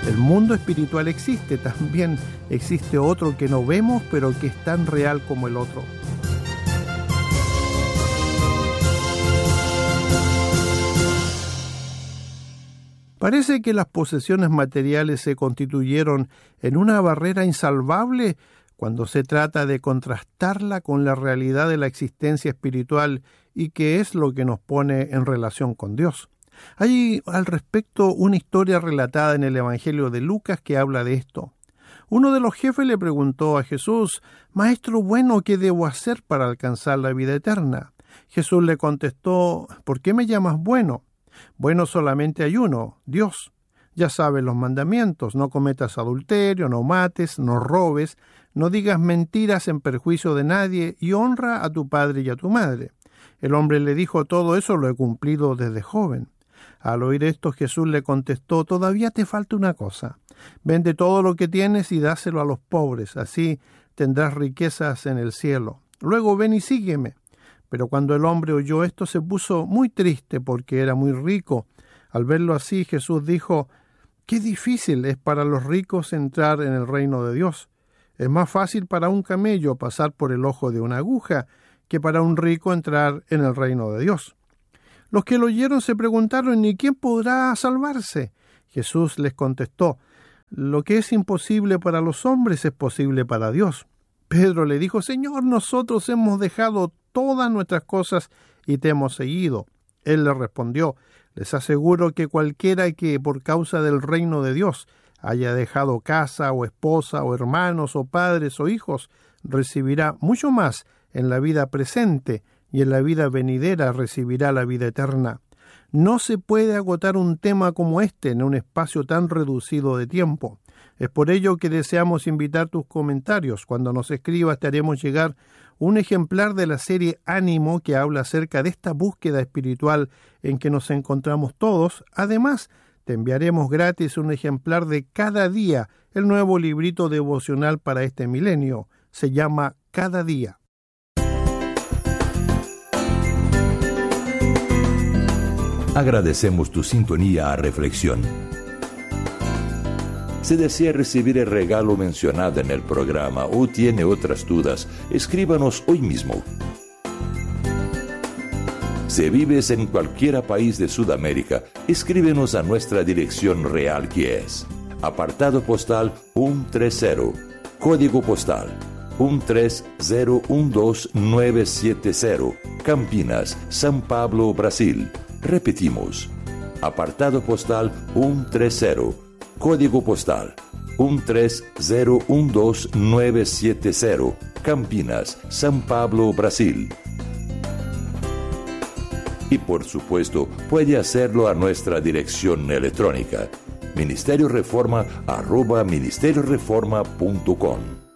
El mundo espiritual existe, también existe otro que no vemos, pero que es tan real como el otro. Parece que las posesiones materiales se constituyeron en una barrera insalvable cuando se trata de contrastarla con la realidad de la existencia espiritual y que es lo que nos pone en relación con Dios. Hay al respecto una historia relatada en el Evangelio de Lucas que habla de esto. Uno de los jefes le preguntó a Jesús: «Maestro bueno, ¿qué debo hacer para alcanzar la vida eterna?» Jesús le contestó: «¿Por qué me llamas bueno? Bueno solamente hay uno, Dios. Ya sabes los mandamientos: no cometas adulterio, no mates, no robes, no digas mentiras en perjuicio de nadie y honra a tu padre y a tu madre». El hombre le dijo: «Todo eso lo he cumplido desde joven». Al oír esto, Jesús le contestó: «Todavía te falta una cosa. Vende todo lo que tienes y dáselo a los pobres, así tendrás riquezas en el cielo. Luego ven y sígueme». Pero cuando el hombre oyó esto se puso muy triste porque era muy rico. Al verlo así, Jesús dijo: «Qué difícil es para los ricos entrar en el reino de Dios. Es más fácil para un camello pasar por el ojo de una aguja que para un rico entrar en el reino de Dios». Los que lo oyeron se preguntaron: ¿y quién podrá salvarse? Jesús les contestó: «Lo que es imposible para los hombres es posible para Dios». Pedro le dijo: «Señor, nosotros hemos dejado todas nuestras cosas y te hemos seguido». Él le respondió: «Les aseguro que cualquiera que por causa del reino de Dios haya dejado casa o esposa o hermanos o padres o hijos, recibirá mucho más en la vida presente y en la vida venidera recibirá la vida eterna». No se puede agotar un tema como este en un espacio tan reducido de tiempo. Es por ello que deseamos invitar tus comentarios. Cuando nos escribas te haremos llegar un ejemplar de la serie Ánimo, que habla acerca de esta búsqueda espiritual en que nos encontramos todos. Además, te enviaremos gratis un ejemplar de Cada Día, el nuevo librito devocional para este milenio. Se llama Cada Día. Agradecemos tu sintonía a Reflexión. Si desea recibir el regalo mencionado en el programa o tiene otras dudas, escríbanos hoy mismo. Si vives en cualquier país de Sudamérica, escríbenos a nuestra dirección real, que es apartado postal 130, código postal 13012970, Campinas, São Paulo, Brasil. Repetimos: apartado postal 130, código postal 13012970, Campinas, São Paulo, Brasil. Y por supuesto, puede hacerlo a nuestra dirección electrónica: ministerioreforma@ministerioreforma.com.